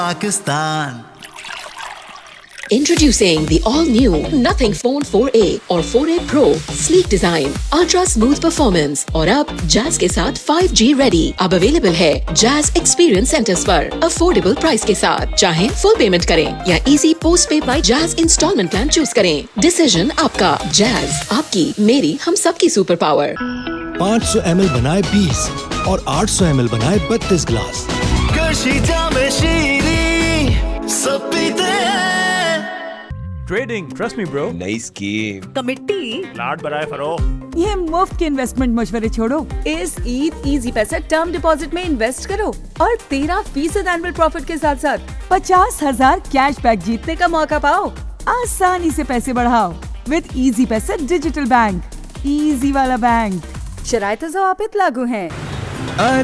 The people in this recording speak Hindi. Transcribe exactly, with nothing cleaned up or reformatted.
Pakistan. Introducing the all-new Nothing Phone four ए और फोर ए Pro, sleek design, ultra smooth performance और अब Jazz के साथ फाइव जी ready। अब अवेलेबल है Jazz Experience Centers पर अफोर्डेबल प्राइस के साथ। चाहे फुल पेमेंट करें या इजी पोस्ट पे bye Jazz instalment plan choose करें। डिसीजन आपका। Jazz, आपकी, मेरी, हम सबकी सुपर पावर। पाँच सौ एम एल बनाए बीस और आठ सौ एम एल बनाए बत्तीस गिलास। कशी जामे शीरी सब पीते हैं। Trading, trust me bro. नई स्कीम। कमिटी, लाड बराए फरोख्त। ये मुफ्त के इन्वेस्टमेंट मशवरे छोड़ो। इस ईद इजी पैसा टर्म डिपॉजिट में इन्वेस्ट करो और तेरह फीसद एनुअल प्रॉफिट के साथ साथ पचास हजार कैश बैक जीतने का मौका पाओ। आसानी से पैसे बढ़ाओ विद इजी पैसा डिजिटल बैंक। इजी वाला बैंक। शराइत ज़वाबित लागू हैं।